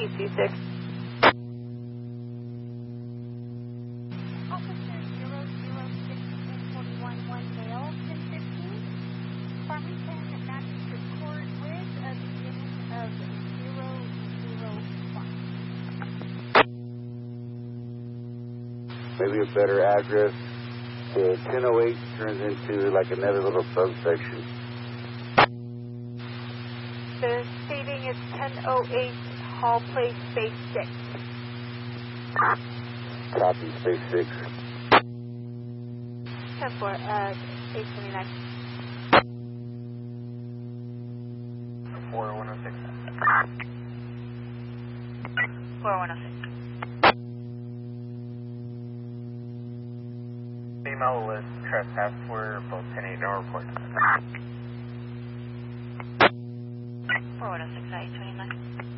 EC6. Officer 00641 male, 1015. Farmington Magistrate Court with a beginning of 001. Maybe a better address. The 1008 turns into like another little subsection. The stating is 1008 Hall Place, Space 6. Copy, Space 6. 10-4, 829. 4106. 4106. Female was trespass for both 10-8 no report. 4106, 829.